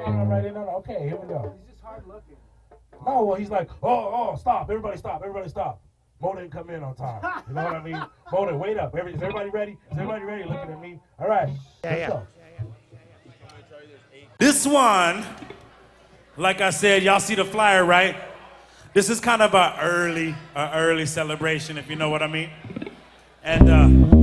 arm right in. Okay, here we go. He's just hard looking. No, well, he's like, stop. Everybody stop. Mo didn't come in on time. You know what I mean? Mo didn't wait up. Is everybody ready? Is everybody ready? Looking at me. All right. Let's go. This one, like I said, y'all see the flyer, right? This is kind of a early celebration, if you know what I mean. And